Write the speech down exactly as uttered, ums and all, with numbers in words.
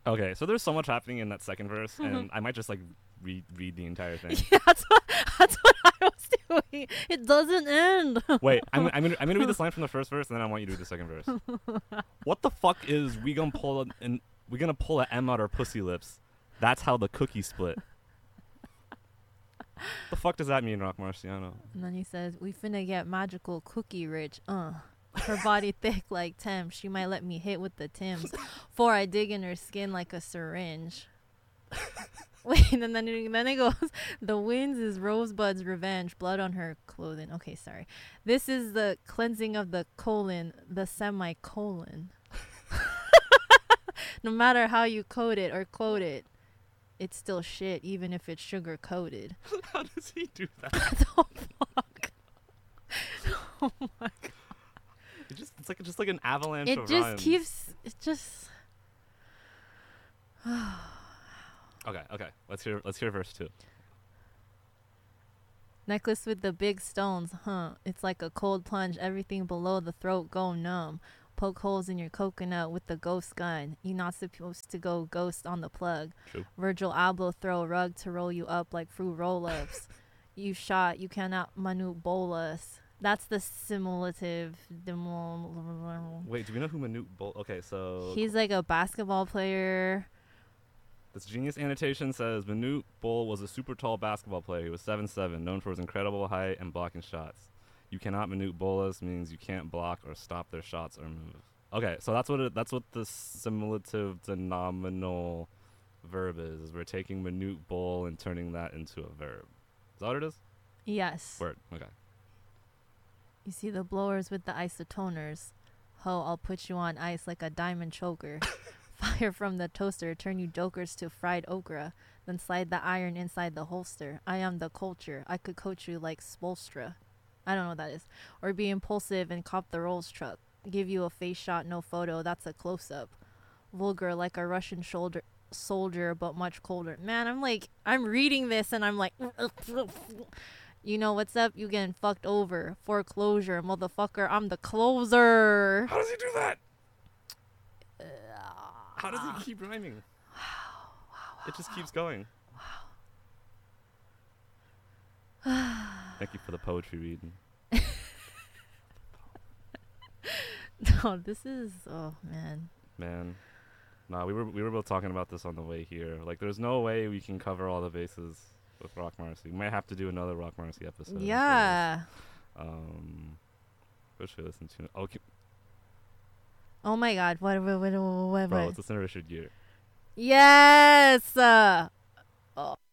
Okay, so there's so much happening in that second verse, and I might just like read read the entire thing. Yeah, that's what that's what I was doing. It doesn't end. Wait, I'm I'm gonna I'm gonna read this line from the first verse, and then I want you to read the second verse. What the fuck is we gonna pull an, an we gonna pull a M out our pussy lips? That's how the cookie split. The fuck does that mean, Rock Marciano? And then he says, "We finna get magical cookie rich. Uh, her body thick like Tim. She might let me hit with the Tims, for I dig in her skin like a syringe." Wait, and then it, then it goes, "The winds is Rosebud's revenge, blood on her clothing." Okay, sorry. "This is the cleansing of the colon, the semicolon." No matter how you code it or quote it, it's still shit, even if it's sugar coated. How does he do that? Oh fuck! Oh my god! It just it's like just like an avalanche It of just rhymes. keeps. It just. Okay, okay. Let's hear let's hear verse two. Necklace with the big stones, huh? It's like a cold plunge. Everything below the throat go numb. Poke holes in your coconut with the ghost gun. You're not supposed to go ghost on the plug. True. Virgil Abloh throw a rug to roll you up like fruit roll-ups. You shot, you cannot Manute bolus. That's the simulative. Wait, do we know who Manute Bol? Okay, so He's like a basketball player. this genius annotation says Manute Bol was a super tall basketball player. He was seven seven, known for his incredible height and blocking shots. You cannot Manute Bolas means you can't block or stop their shots or move. Okay, so that's what it, that's what the simulative denominal verb is. Is we're taking Manute Bol and turning that into a verb. Is that what it is? Yes. Word. Okay. You see the blowers with the isotoners. Ho, I'll put you on ice like a diamond choker. Fire from the toaster, turn you jokers to fried okra. Then slide the iron inside the holster. I am the culture. I could coach you like Spolstra. I don't know what that is. Or be impulsive and cop the Rolls truck. Give you a face shot, no photo. That's a close-up. Vulgar like a Russian shoulder soldier, but much colder. Man, I'm like, I'm reading this and I'm like... You know what's up? You getting fucked over. Foreclosure, motherfucker. I'm the closer. How does he do that? How does he keep rhyming? It just keeps going. Thank you for the poetry reading. No, this is... Oh, man. Man. Nah, we were we were both talking about this on the way here. Like, there's no way we can cover all the bases with Rock Marcy. We might have to do another Rock Marcy episode. Yeah. Um, what should we listen to? Okay. Oh, my God. What, what, what, what, what, Bro, what? let's listen to Richard Gere. Yes! Uh, oh.